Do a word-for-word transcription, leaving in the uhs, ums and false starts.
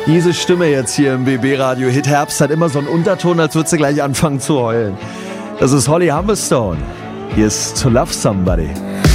Diese Stimme jetzt hier im B B-Radio Hit Herbst hat immer so einen Unterton, als würde sie gleich anfangen zu heulen. Das ist Holly Humberstone. Hier ist To Love Somebody.